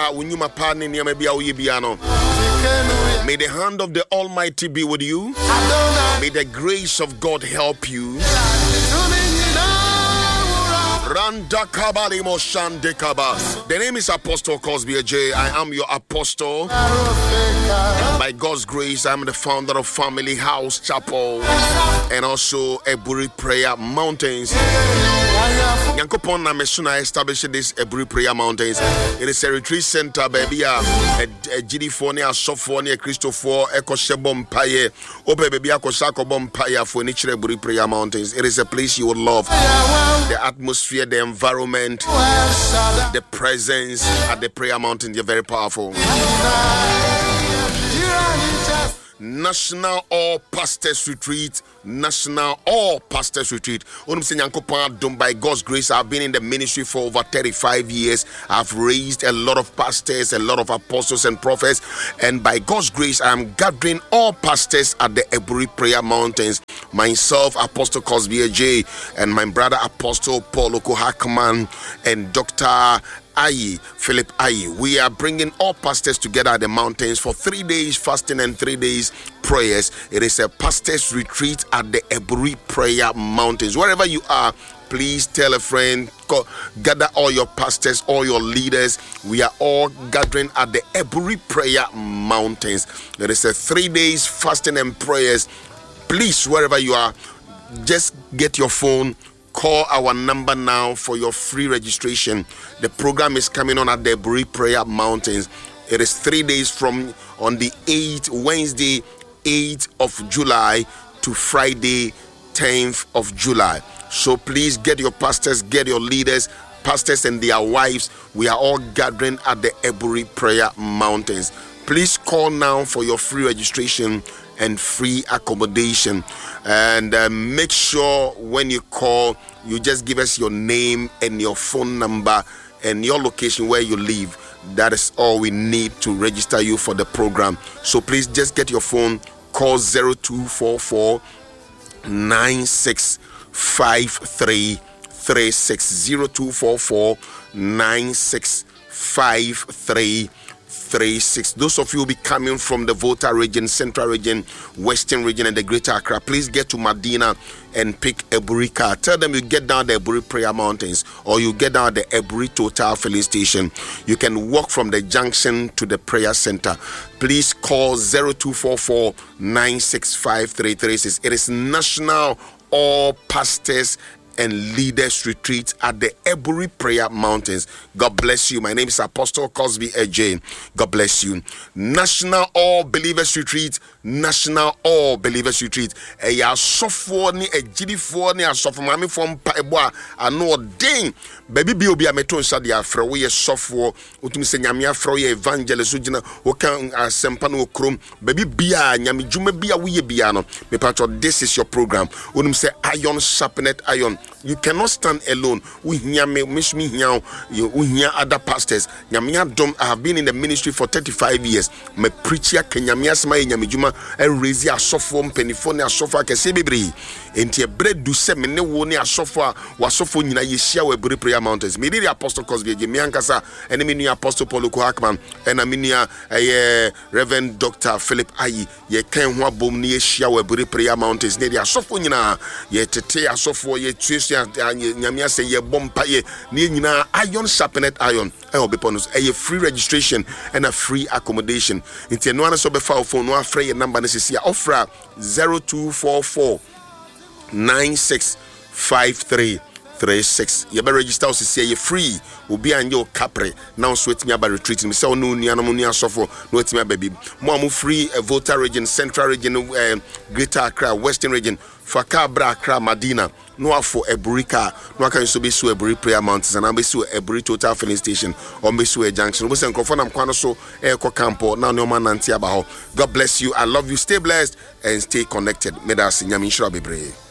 pa unyuma pa ni niyama bia uye biano. May the hand of the Almighty be with you. May the grace of God help you. The name is Apostle Cosby J. I am your apostle. By God's grace, I'm the founder of Family House Chapel and also Eburi Prayer Mountains. Yankopon na mesuna establish this Eburi Prayer Mountains. It is a retreat center, baby. A GD4 a software a Christopher Echo Shebom Paye. Ope baby Akosako Bom Paye for nature Eburi Prayer Mountains. It is a place you would love. The atmosphere, the environment, the presence at the prayer mountain, they're very powerful. National All Pastors Retreat. National All Pastors Retreat. By God's grace, I've been in the ministry for over 35 years. I've raised a lot of pastors, a lot of apostles and prophets. And by God's grace, I'm gathering all pastors at the Eburi Prayer Mountains. Myself, Apostle Cosby J, and my brother Apostle Paul Hackman and Dr. Philip Ayi. We are bringing all pastors together at the mountains for 3 days fasting and 3 days prayers. It is a pastors retreat at the Eburi Prayer Mountains. Wherever you are, please tell a friend, gather all your pastors, all your leaders. We are all gathering at the Eburi Prayer Mountains. There is a 3 days fasting and prayers. Please, wherever you are, just get your phone. Call our number now for your free registration. The program is coming on at the Eburi Prayer Mountains. It is 3 days from on the 8th, Wednesday, 8th of July to Friday, 10th of July. So please get your pastors, get your leaders, pastors and their wives. We are all gathering at the Eburi Prayer Mountains. Please call now for your free registration and free accommodation. And make sure when you call, you just give us your name and your phone number and your location where you live. That is all we need to register you for the program. So please just get your phone, call 0244 965336 0244 965336. Those of you will be coming from the Volta region, Central region, Western region, and the Greater Accra, please get to Medina and pick Eburi car. Tell them you get down the Eburi Prayer Mountains or you get down the Eburi Total Filling Station. You can walk from the junction to the prayer center. Please call 0244 965336. It is National All Pastors and Leaders Retreat at the Eburi Prayer Mountains. God bless you. My name is Apostle Cosby J. God bless you. National All Believers Retreat. National All Believers Retreat. A software ni a GD4 ni a software mami from Paibwa. I know ding. Baby bi obi a meton sa dia fra we software. Utumi se nyame afra we evangelist ujina wokan asempa no krom. Baby bia nyame dwuma bia we bia no. Me patro, this is your program. Unum say iron sharpened iron. You cannot stand alone. We hear me, miss me here. We hear other pastors. I have been in the ministry for 35 years. My preacher Kenyamia Smai Nyamijuma and raise a software penifone a software can say baby. And your bread do se mene woni a software was software in a Yeshia Eburi Prayer Mountains. Me the Apostle Cosby Jemiankasa and me Apostle Paul Hackman and a Reverend Dr. Philip Ayi. Ye can wa bom ni Yeshia Eburi Prayer Mountains. Ne dia software nyina ye tete a software ye Nyamia say ye bompa ye ni nyina iron sharpened iron. I will be bonus a free registration and a free accommodation. Into no one so be file phone no afraid your number is here. Offer 0244 965336. You better register to say you're free. Will be on your capre. Now sweat me about retreating. Me say no niana suffer. No it's me baby. More free Volta region, Central region, Greater Accra, Western region. Fakabra Accra, Medina. No for Eburi car. No can so be so Eburi Prayer Mountains and I be so Eburi Total Filling Station or be so a junction. We say confirm kwano so Eko Campo. Now no man nanti abaho. God bless you. I love you. Stay blessed and stay connected. May that nyame shira bebre.